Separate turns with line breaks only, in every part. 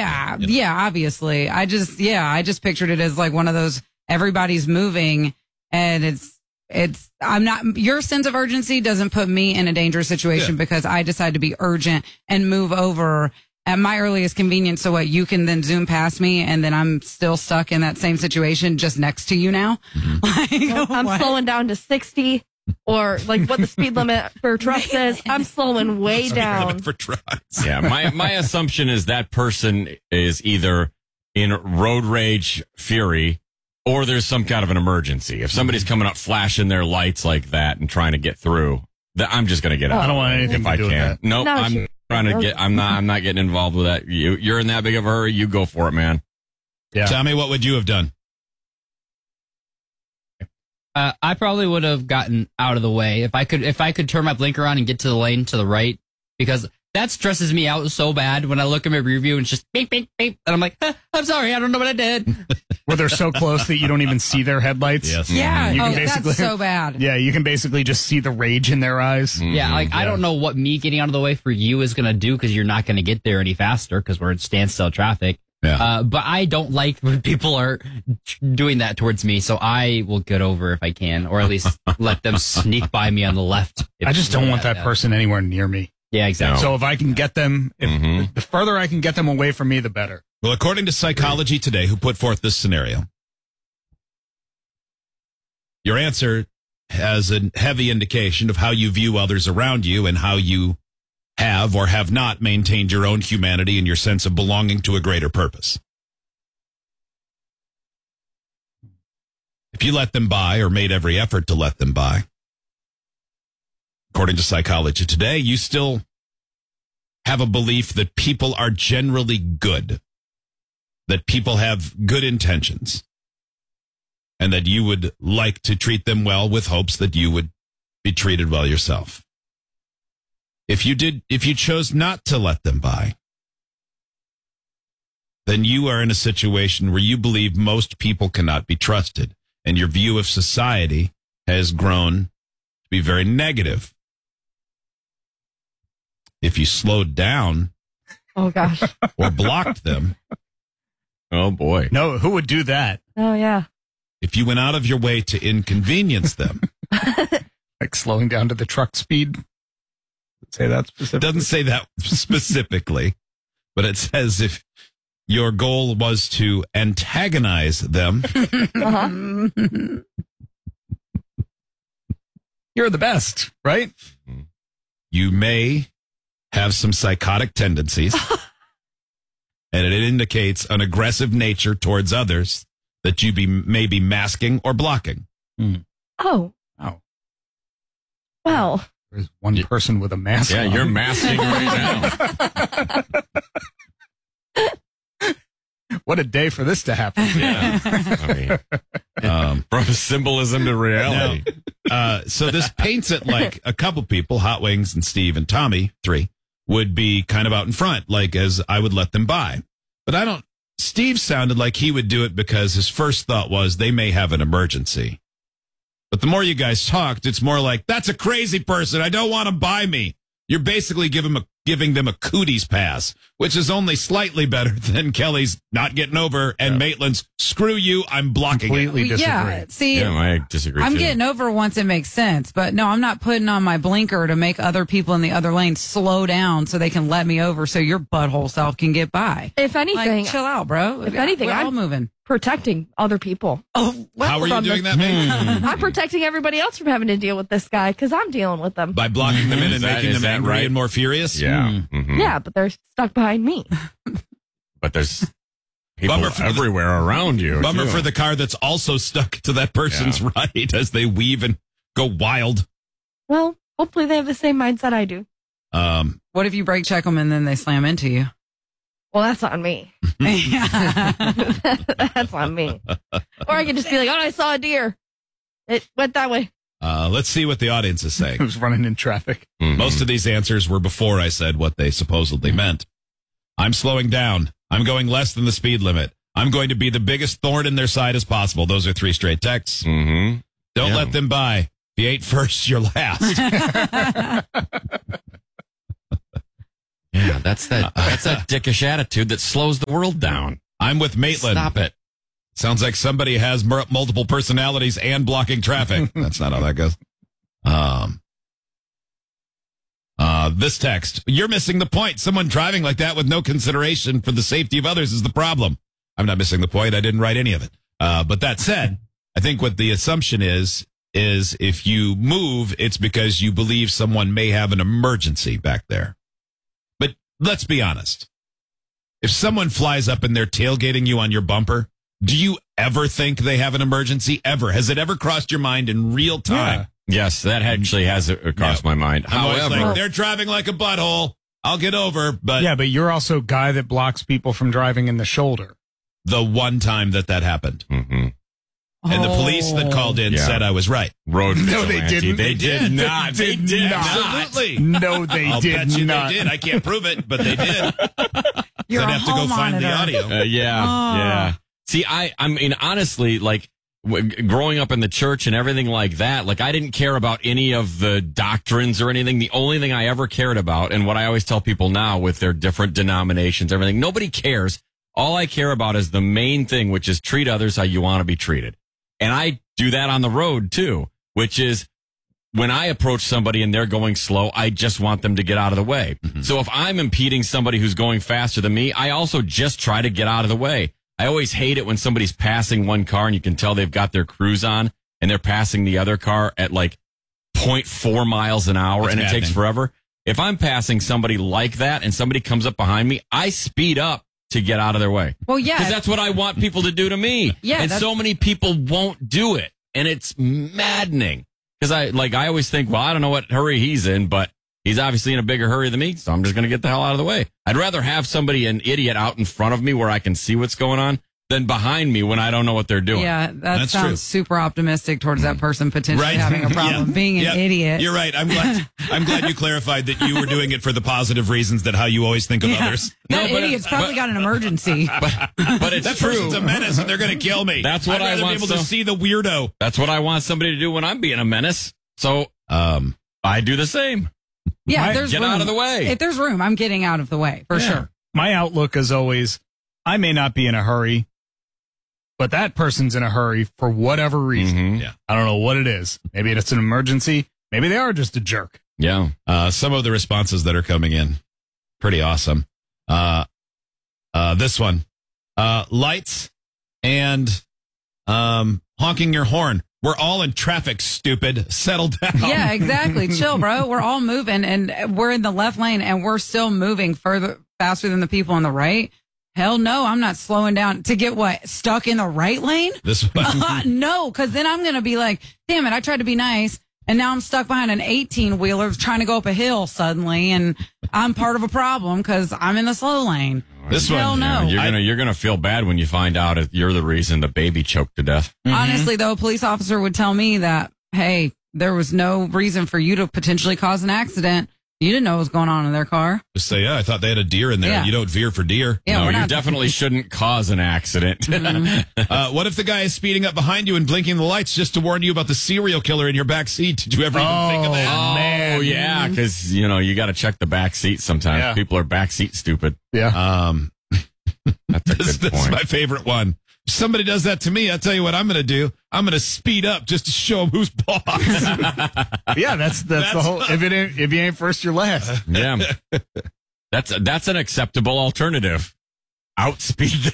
Yeah, obviously. I just pictured it as like one of those, everybody's moving and your sense of urgency doesn't put me in a dangerous situation because I decide to be urgent and move over at my earliest convenience. So what, you can then zoom past me and then I'm still stuck in that same situation just next to you now?
I'm slowing down to 60 or like what the speed limit for trucks is. I'm slowing way down.
For trucks.
Yeah, my assumption is that person is either in road rage fury or there's some kind of an emergency. If somebody's coming up flashing their lights like that and trying to get through, I'm just going to get out.
I don't want anything
if
to do with that.
Nope, I'm trying to get. I'm not getting involved with that. You're in that big of a hurry. You go for it, man.
Yeah. Tommy, what would you have done?
I probably would have gotten out of the way if I could turn my blinker on and get to the lane to the right, because that stresses me out so bad when I look at my rear view and it's just beep, beep, beep. And I'm like, I'm sorry, I don't know what I did.
Where they're so close that you don't even see their headlights.
Yes.
Yeah,
you can
that's so bad.
Yeah, you can basically just see the rage in their eyes.
Yeah, I don't know what me getting out of the way for you is going to do, because you're not going to get there any faster because we're in standstill traffic.
Yeah.
But I don't like when people are doing that towards me, so I will get over if I can, or at least let them sneak by me on the left.
I just don't want that person anywhere near me.
Yeah, exactly.
So if I can get them, the further I can get them away from me, the better.
Well, according to Psychology Today, who put forth this scenario, your answer has a heavy indication of how you view others around you and how you have or have not maintained your own humanity and your sense of belonging to a greater purpose. If you let them by or made every effort to let them by, according to Psychology Today, you still have a belief that people are generally good, that people have good intentions, and that you would like to treat them well with hopes that you would be treated well yourself. If you chose not to let them by, then you are in a situation where you believe most people cannot be trusted, and your view of society has grown to be very negative. If you slowed down,
oh gosh,
or blocked them,
oh boy,
no, who would do that?
Oh yeah.
If you went out of your way to inconvenience them,
like slowing down to the truck speed. Say that specifically.
It doesn't say that specifically, but it says if your goal was to antagonize them,
you're the best, right?
You may have some psychotic tendencies, and it indicates an aggressive nature towards others that you may be masking or blocking.
Oh. Well.
There's one person with a mask on.
Yeah, you're masking right
now. What a day for this to happen.
Yeah. I mean, from symbolism to reality.
So this paints it like a couple people, Hot Wings and Steve and Tommy, 3, would be kind of out in front, like as I would let them by. But Steve sounded like he would do it because his first thought was they may have an emergency. But the more you guys talked, it's more like, that's a crazy person. I don't want to buy me. You're basically giving them a cooties pass, which is only slightly better than Kelly's not getting over and Maitland's screw you, I'm blocking
Completely
it.
disagree.
Yeah, see,
I disagree
I'm
too.
getting over once it makes sense, but no, I'm not putting on my blinker to make other people in the other lane slow down so they can let me over so your butthole self can get by.
If anything,
Like, chill out, bro.
If anything,
we're all
I'm
moving.
Protecting other people.
Oh, well,
How are you doing that, Maitland?
I'm protecting everybody else from having to deal with this guy because I'm dealing with them.
By blocking them in and making
Is
them
that
angry
right?
and more furious?
Yeah. Mhm.
Yeah, but they're stuck behind me.
But there's people
Bummer for
everywhere around you.
Bummer
too.
for the car that's also stuck to that person's right as they weave and go wild.
Well, hopefully they have the same mindset I do.
What if you brake check them and then they slam into you?
Well, that's on me. That's on me. Or I could just be like, oh, I saw a deer. It went that way.
Let's see what the audience is saying.
Who's running in traffic?
Mhm.
Most of these answers were before I said what they supposedly meant. I'm slowing down. I'm going less than the speed limit. I'm going to be the biggest thorn in their side as possible. Those are 3 straight texts.
Mhm.
Don't
Yeah.
let them by. If you ain't first, you're last.
Yeah, Yeah, that's that dickish attitude that slows the world down.
I'm with Maitland.
Stop it.
Sounds like somebody has multiple personalities and blocking traffic. That's not how that goes. This text, you're missing the point. Someone driving like that with no consideration for the safety of others is the problem. I'm not missing the point. I didn't write any of it. But that said, I think what the assumption is if you move, it's because you believe someone may have an emergency back there. But let's be honest. If someone flies up and they're tailgating you on your bumper, do you ever think they have an emergency? Ever? Has it ever crossed your mind in real time?
Yeah.
Yes, that actually has crossed my mind.
I'm always
However,
like, they're driving like a butthole. I'll get over, but
Yeah, but you're also a guy that blocks people from driving in the shoulder.
the one time that happened.
Mhm.
And the police that called in
Yeah.
said I was right.
Road
No, they
vigilante.
didn't.
They did not.
They did not.
Absolutely.
No, they
I'll
did
bet you
not.
they did. I can't prove it, but they did.
You're
I'd
a
have to go
hall
find the
monitor.
audio.
Yeah. See, I mean, honestly, like growing up in the church and everything like that, like I didn't care about any of the doctrines or anything. The only thing I ever cared about, and what I always tell people now with their different denominations, everything, nobody cares. All I care about is the main thing, which is treat others how you want to be treated. And I do that on the road too, which is when I approach somebody and they're going slow, I just want them to get out of the way.
Mm-hmm.
So if I'm impeding somebody who's going faster than me, I also just try to get out of the way. I always hate it when somebody's passing one car and you can tell they've got their cruise on and they're passing the other car at like 0.4 miles an hour.
That's
and it takes
maddening.
forever. If I'm passing somebody like that and somebody comes up behind me, I speed up to get out of their way.
Well, yeah.
Because that's what I want people to do to me.
Yeah,
and
that's-
so many people won't do it. And it's maddening. Because I always think, well, I don't know what hurry he's in, but he's obviously in a bigger hurry than me, so I'm just going to get the hell out of the way. I'd rather have somebody, an idiot, out in front of me where I can see what's going on than behind me when I don't know what they're doing.
Yeah, that
That's
sounds
true.
super optimistic towards that person potentially
Right.
having a problem
Yeah.
being an
Yeah.
idiot.
You're right. I'm glad you clarified that you were doing it for the positive reasons that how you always think of
Yeah.
others.
That
No, but
idiot's
it-
probably got an emergency.
But it's
That
true.
person's a menace and they're going to kill me.
That's what
I'd
I
rather
want
be able to see the weirdo.
That's what I want somebody to do when I'm being a menace. So I do the same.
Yeah, if there's
Get
room.
out of the way.
If there's room, I'm getting out of the way for sure.
My outlook is always, I may not be in a hurry, but that person's in a hurry for whatever reason.
Mhm.
Yeah.
I don't know what it is. Maybe it's an emergency. Maybe they are just a jerk.
Yeah.
Some of the responses that are coming in, pretty awesome. This one, lights and honking your horn. We're all in traffic, stupid. Settle down.
Yeah, exactly. Chill, bro. We're all moving and we're in the left lane and we're still moving faster than the people on the right. Hell no, I'm not slowing down to get what? Stuck in the right lane?
This one.
No, because then I'm going to be like, damn it, I tried to be nice. And now I'm stuck behind an 18-wheeler trying to go up a hill suddenly. And I'm part of a problem because I'm in the slow lane.
This
Hell
one.
no.
You're gonna feel bad when you find out if you're the reason the baby choked to death.
Honestly, though, a police officer would tell me that, hey, there was no reason for you to potentially cause an accident. You didn't know what was going on in their car.
Just say, yeah, I thought they had a deer in there.
Yeah.
You don't veer for deer.
Yeah,
No,
we're
you
not-
definitely shouldn't cause an accident.
What if the guy is speeding up behind you and blinking the lights just to warn you about the serial killer in your back seat? Did you ever even think of that?
man.
Oh, yeah, because, you got to check the back seat sometimes.
Yeah.
People are back seat stupid.
Yeah.
That's a
This
good
is
point.
my favorite one. If somebody does that to me, I'll tell you what I'm going to do. I'm going to speed up just to show them who's boss.
Yeah, that's the whole. If you ain't first, you're last.
Yeah. That's an acceptable alternative. Outspeed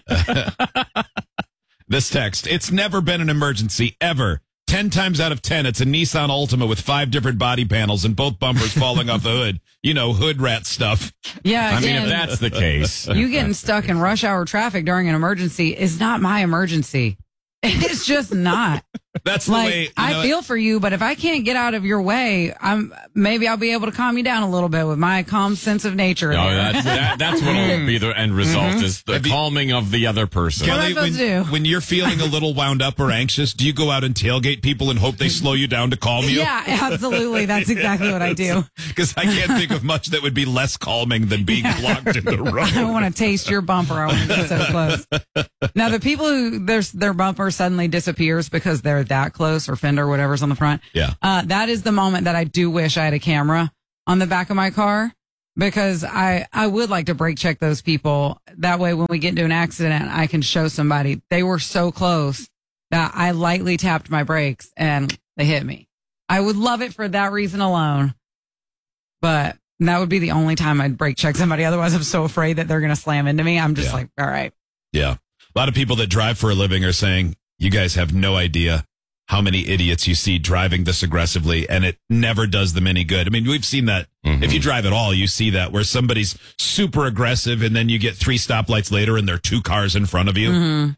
them.
This text, it's never been an emergency, ever. 10 times out of 10, it's a Nissan Altima with 5 different body panels and both bumpers falling off the hood. You know, hood rat stuff.
Yeah,
I mean,
again,
if that's the case.
you getting stuck in rush hour traffic during an emergency is not my emergency. It's just not.
That's the
Like,
way.
I feel for you, but if I can't get out of your way, maybe I'll be able to calm you down a little bit with my calm sense of nature.
No,
there.
that's what will be the end result is the
Have you-
calming of the other person.
What am I
Kelly,
supposed to do?
when you're feeling a little wound up or anxious, do you go out and tailgate people and hope they slow you down to calm you?
Yeah, absolutely. That's exactly what I do.
Because I can't think of much that would be less calming than being blocked in the road.
I want to taste your bumper. I want to get so close. Now, the people who their bumper suddenly disappears because they're that close, or fender, whatever's on the front.
Yeah.
That is the moment that I do wish I had a camera on the back of my car, because I would like to brake check those people. That way, when we get into an accident, I can show somebody they were so close that I lightly tapped my brakes and they hit me. I would love it for that reason alone, but that would be the only time I'd brake check somebody. Otherwise, I'm so afraid that they're going to slam into me. I'm just like, all right.
Yeah. A lot of people that drive for a living are saying, you guys have no idea how many idiots you see driving this aggressively, and it never does them any good. I mean, we've seen that. If you drive at all, you see that where somebody's super aggressive and then you get 3 stoplights later and there are 2 cars in front of you.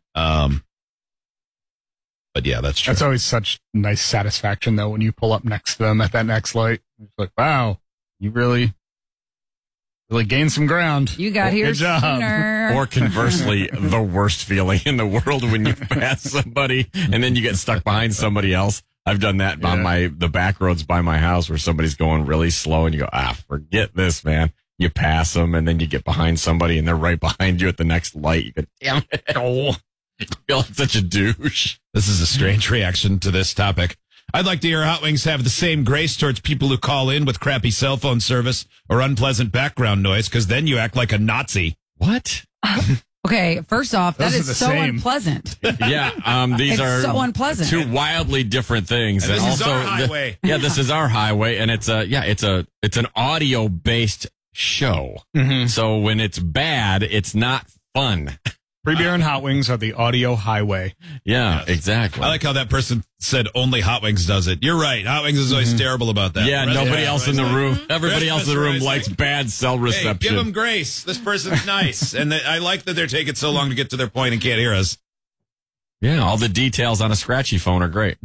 But yeah, that's true.
That's always such nice satisfaction, though, when you pull up next to them at that next light. It's like, wow, you really gained some ground.
You got here
Good job.
sooner.
Or conversely, the worst feeling in the world when you pass somebody and then you get stuck behind somebody else. I've done that on the back roads by my house where somebody's going really slow and you go, forget this, man. You pass them and then you get behind somebody and they're right behind you at the next light. You go, damn it. Oh, you feel like such a douche.
This is a strange reaction to this topic. I'd like to hear Hot Wings have the same grace towards people who call in with crappy cell phone service or unpleasant background noise, because then you act like a Nazi.
What?
Okay, first off, that
Those are
is
the
so
same.
unpleasant.
Yeah, these
It's
are
so unpleasant.
2 wildly different things.
And this
And
is
also,
our highway.
this is our highway, and it's an audio based show. So when it's bad, it's not fun.
Free beer and hot wings are the audio highway.
Yeah, exactly.
I like how that person said only Hot Wings does it. You're right. Hot Wings is always terrible about that.
Yeah, nobody else in the room. Everybody else in the room
Christmas
likes
like,
bad cell
Hey,
reception.
give them grace. This person's nice. And I like that they're taking so long to get to their point and can't hear us.
Yeah, all the details on a scratchy phone are great.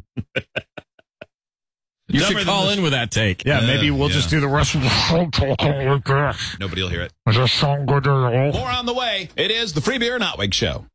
You
Dumber
should
than
call
this.
in with that take.
Yeah, maybe we'll just do the rest of the whole talking like this.
Nobody will hear it.
Does that sound good to you?
More on the way. It is the Free Beer and Hot Wings Show.